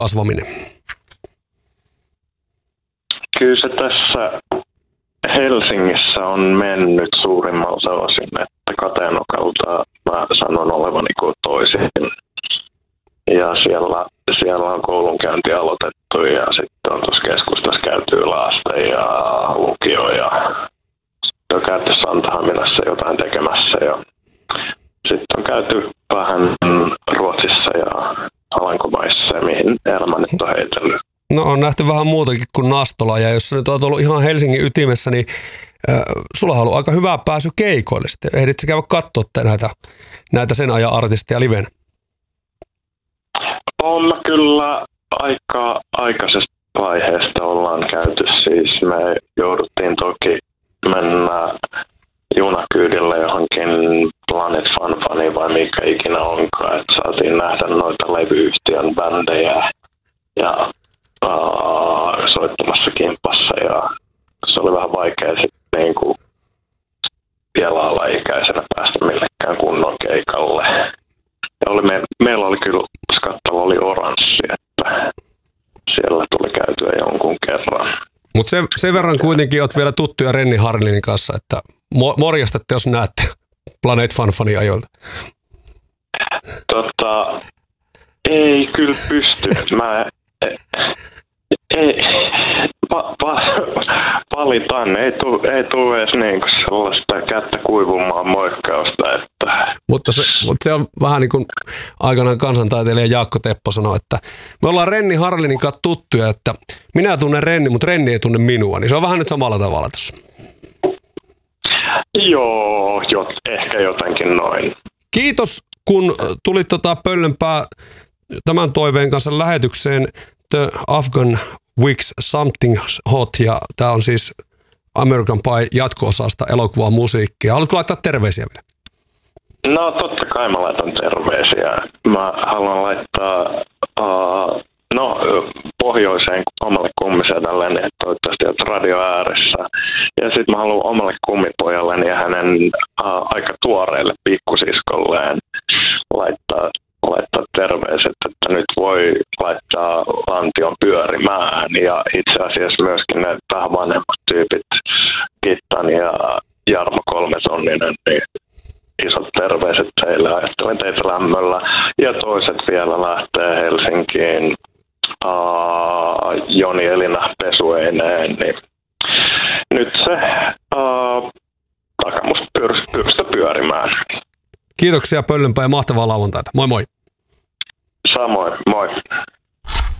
kasvaminen? Kyllä se tässä Helsingissä on mennyt suurimmalta osin, että Kateenokalta mä sanon olevani kuin toisin. Ja siellä on koulunkäynti aloitettu ja sitten on tuossa keskustassa käyty yläaste ja lukio ja on käyty Santahaminassa jotain tekemässä ja sitten on käyty vähän Ruotsissa ja Alankomaissa ja mihin elämä nyt on heitellyt. No on nähty vähän muutakin kuin Nastola, ja jos sä nyt oot ollut ihan Helsingin ytimessä, niin sulla on ollut aika hyvää pääsy keikoille sitten. Ehditkö käydä katsoa näitä sen ajan artisteja livenä? On kyllä aika aikaisesta vaiheesta ollaan käyty, siis me jouduttiin toki mennä junakyydillä johonkin Planet Funfuniin vai mikä ikinä onkaan, että saatiin nähdä noita levyyhtiön bändejä ja soittamassa kimppassa ja se oli vähän vaikea sitten niinku vielä alaikäisenä päästä millekään kunnon keikalle. Ja meillä oli kyllä, skattalo oli oranssi, että siellä tuli käytyä jonkun kerran. Mutta sen verran kuitenkin olet vielä tuttuja Renni Harlinin kanssa, että morjastatte, jos näette Planet Funfunin ajoilta. Ei kyllä pysty. Mä valitan, ei tule edes niinku sellaista kättä kuivumaan moikkausta. Että. Mutta se on vähän niin kuin aikanaan kansantaiteilija Jaakko Teppo sanoi, että me ollaan Renni Harlinin kanssa tuttuja, että minä tunnen Renni, mutta Renni ei tunne minua, niin se on vähän nyt samalla tavalla tuossa. Joo, ehkä jotenkin noin. Kiitos, kun tulit Pöllönpää tämän toiveen kanssa lähetykseen. The Afghan Wigs Something Hot, ja tämä on siis American Pie jatko-osasta elokuvaa musiikkia. Haluatko laittaa terveisiä vielä? No totta kai mä laitan terveisiä. Mä haluan laittaa pohjoiseen omalle kummisedälleni, että toivottavasti olet radio ääressä. Ja sitten mä haluan omalle kummipojalleni ja hänen aika tuoreelle pikkusiskolleen laittaa terveiset, että nyt voi laittaa lantion pyörimään ja itse asiassa myöskin ne vähän vanhemmat tyypit, Kittan ja Jarmo Kolmetonninen, niin isot terveiset teille, ajattelen teitä lämmöllä. Ja toiset vielä lähtee Helsinkiin, Joni Elina Pesueineen, niin nyt se takamuspyrstö pyörimään. Kiitoksia Pöllönpää ja mahtavaa lauantaita. Moi moi! Samoin.